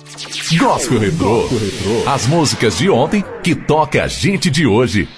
Gospel Retrô. As músicas de ontem que toca a gente de hoje.